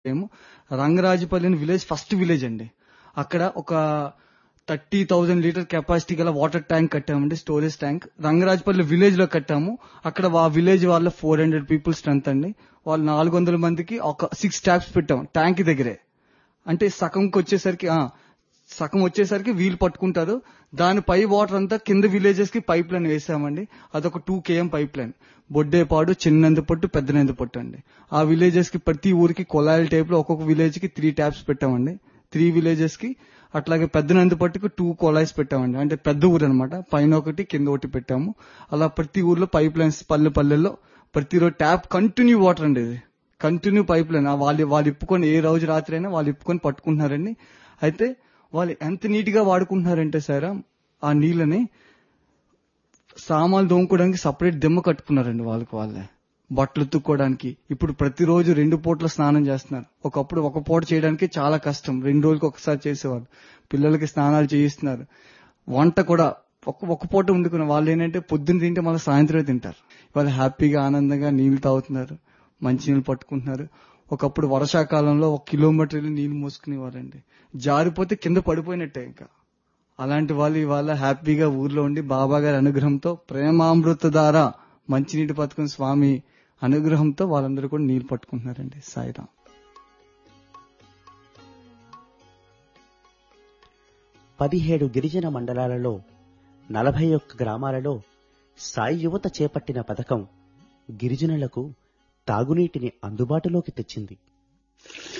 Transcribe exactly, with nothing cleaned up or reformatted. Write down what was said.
ఏమో రంగరాజపల్లి అని village first village అండి. అక్కడ ఒక థర్టీ థౌజండ్ లీటర్ కెపాసిటీ గల water tank కట్టామండి, storage tank. Rangarajapalli village లో కట్టాము. అక్కడ ఆ విలేజ్ వాళ్ళ ఫోర్ హండ్రెడ్ పీపుల్ స్ట్రెంత్ అండి. వాళ్ళు నాలుగు వందల మందికి ఒక సిక్స్ ట్యాప్స్ పెట్టాం ట్యాంక్ దగ్గరే. అంటే సగంకి వచ్చేసరికి ఆ సగం వచ్చేసరికి వీళ్ళు పట్టుకుంటారు. దాని పై వాటర్ అంతా కింద విలేజెస్ కి పైప్ లైన్ వేసామండి. అదొక టూ కేఎం పైప్ లైన్. బొడ్డేపాడు, చిన్నందుపట్టు, పెద్దనందుపట్టు అండి. ఆ విలేజెస్ కి ప్రతి ఊరికి కొలాయిల టైప్ లో ఒక్కొక్క విలేజ్ కి త్రీ ట్యాప్స్ పెట్టామండి. త్రీ విలేజెస్ కి అట్లాగే పెద్దనందుపట్టుకు టూ కొలాయిస్ పెట్టామండి. అంటే పెద్ద ఊరు అనమాట. పైన ఒకటి కింద ఒకటి పెట్టాము. అలా ప్రతి ఊర్లో పైప్ లైన్స్ పల్లె పల్లెల్లో ప్రతిరోజు ట్యాప్ కంటిన్యూ వాటర్ అండి. ఇది కంటిన్యూ పైప్ లైన్. వాళ్ళు వాళ్ళు ఇప్పుకొని ఏ రోజు రాత్రి అయినా వాళ్ళు ఇప్పుకొని పట్టుకుంటున్నారండి. అయితే వాళ్ళు ఎంత నీట్ గా వాడుకుంటున్నారంటే సార్ ఆ నీళ్ళని సామాన్లు దోముకోవడానికి సపరేట్ దిమ్మ కట్టుకున్నారండి వాళ్ళకి వాళ్ళే. బట్టలు ఉతుక్కోవడానికి ఇప్పుడు ప్రతిరోజు రెండు పూట్ల స్నానం చేస్తున్నారు. ఒకప్పుడు ఒక పూట చేయడానికి చాలా కష్టం, రెండు రోజులకి ఒకసారి చేసేవాళ్ళు. పిల్లలకి స్నానాలు చేయిస్తున్నారు. వంట కూడా ఒక ఒక పూట వండుకున్న వాళ్ళు ఏంటంటే పొద్దున్న తింటే మళ్ళీ సాయంత్రమే తింటారు. వాళ్ళు హ్యాపీగా ఆనందంగా నీళ్లు తాగుతున్నారు, మంచి నీళ్ళు పట్టుకుంటున్నారు. ఒకప్పుడు వర్షాకాలంలో ఒక కిలోమీటర్ నీళ్లు మోసుకునేవారండి. జారిపోతే కింద పడిపోయినట్టే. ఇంకా అలాంటి వాళ్ళు ఇవాళ హ్యాపీగా ఊర్లో ఉండి బాబా గారి అనుగ్రహంతో ప్రేమామృత ద్వారా మంచినీటి పథకం స్వామి అనుగ్రహంతో వాళ్ళందరూ కూడా నీళ్లు పట్టుకుంటున్నారండి. సాయిరాం. పదిహేడు గిరిజన మండలాలలో నలభై ఒక్క గ్రామాలలో సాయి యువత చేపట్టిన పథకం గిరిజనులకు తాగునీటిని అందుబాటులోకి తెచ్చింది.